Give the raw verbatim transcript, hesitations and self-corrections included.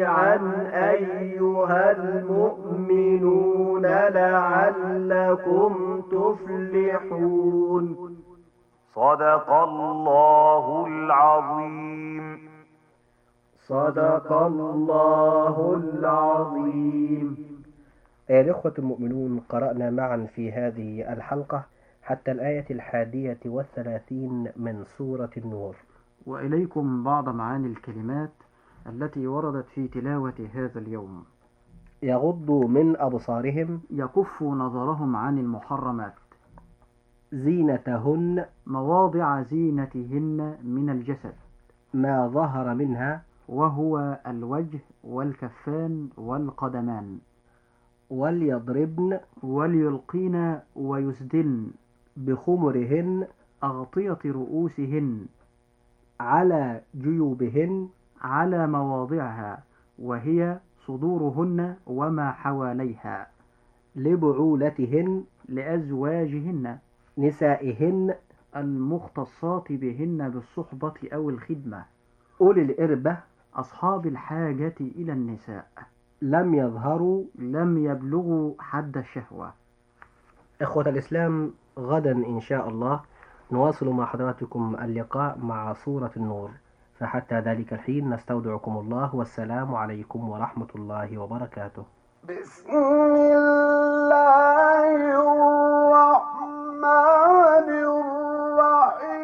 أيها المؤمنون لعلكم تفلحون. صدق الله العظيم. صدق الله العظيم. أيها الإخوة المؤمنون، قرأنا معا في هذه الحلقة حتى الآية الحادية والثلاثين من سورة النور، وإليكم بعض معاني الكلمات التي وردت في تلاوة هذا اليوم. يغضوا من أبصارهم، يكفوا نظرهم عن المحرمات. زينتهن، مواضع زينتهن من الجسد، ما ظهر منها، وهو الوجه والكفان والقدمان. وليضربن، وليلقين ويسدلن بخمرهن، أغطية رؤوسهن، على جيوبهن، على مواضعها وهي صدورهن وما حواليها، لبعولتهن، لأزواجهن، نسائهن المختصات بهن بالصحبة أو الخدمة، أولي الإربة، أصحاب الحاجة إلى النساء، لم يظهروا، لم يبلغوا حد الشهوة. إخوة الإسلام، غدا إن شاء الله نواصل مع حضراتكم اللقاء مع سورة النور، فحتى ذلك الحين نستودعكم الله، والسلام عليكم ورحمة الله وبركاته. بسم الله